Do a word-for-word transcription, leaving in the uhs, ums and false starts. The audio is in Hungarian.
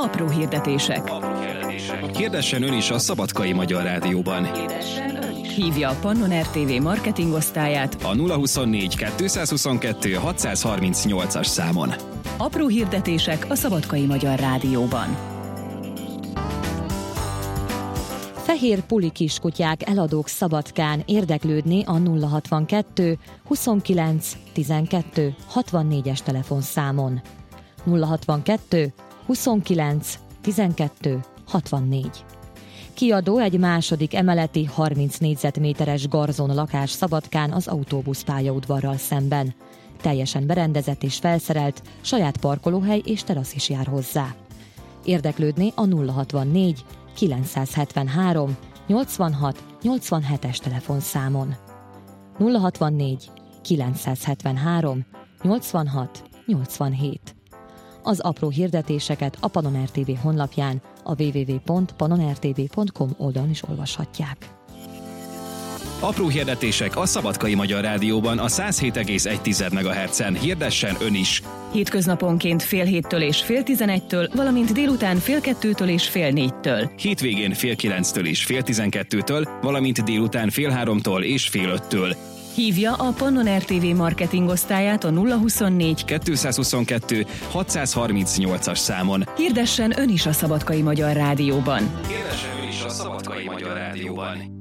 Apró hirdetések. Apró hirdetések. Hirdessen ön is a Szabadkai Magyar Rádióban. Hirdessen ön is. Hívja a Pannon er té vé marketing osztályát A nulla huszonnégy kettőszázhuszonkettő hatszázharmincnyolcas számon. Apró hirdetések a Szabadkai Magyar Rádióban. Fehér puli kiskutyák eladók Szabadkán, érdeklődni a nulla hatvankettő huszonkilenc tizenkettő hatvannégyes telefonszámon. nulla hatvankettő huszonkilenc tizenkettő hatvannégy. Kiadó egy második emeleti harminc négyzetméteres garzon lakás Szabadkán az autóbuszpályaudvarral szemben. Teljesen berendezett és felszerelt, saját parkolóhely és terasz is jár hozzá. Érdeklődni a nulla hatvannégy kilencszázhetvenhárom nyolcvanhat nyolcvanhetes telefonszámon. nulla hatvannégy kilencszázhetvenhárom nyolcvanhat nyolcvanhét. Az apró hirdetéseket a Pannon er té vé honlapján, a double-u double-u double-u pont pannon r t v pont com oldalon is olvashatják. Apró hirdetések a Szabadkai Magyar Rádióban a száz hét egész egy megahertzen. Hirdessen ön is! Hétköznaponként fél héttől és fél tizenegytől, valamint délután fél kettőtől és fél négytől. Hétvégén fél kilenctől és fél tizenkettőtől, valamint délután fél háromtól és fél öttől. Hívja a Pannon er té vé marketing osztályát a nulla huszonnégy kettőszázhuszonkettő hatszázharmincnyolcas számon. Hirdessen ön is a Szabadkai Magyar Rádióban. Hirdessen ön is a Szabadkai Magyar Rádióban.